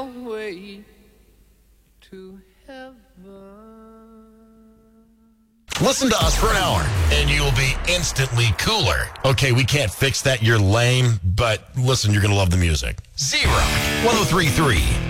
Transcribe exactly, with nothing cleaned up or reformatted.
your way to heaven. Listen to us for an hour, and you'll be instantly cooler. Okay, we can't fix that. You're lame, but listen, you're going to love the music. Z-Rock, one oh three point three.